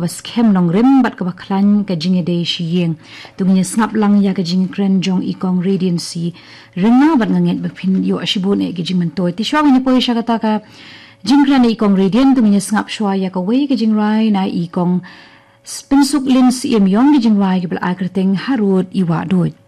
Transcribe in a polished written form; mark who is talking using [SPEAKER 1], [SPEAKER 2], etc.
[SPEAKER 1] ka bas kem long rem bat ka baklan ka jinge de shiyeng tungnya snap lang ya ka jing kren jong ikong radiancy renga bat nganget bapin yo ashibun e ka jing mantoy ti shwa ni po sha ka ta ka jing kren ikong radian tungnya snap shwa ya ka we ka jing rai na ikong pinsuk lin si yong ka jing rai ka bal akrating harut iwa dot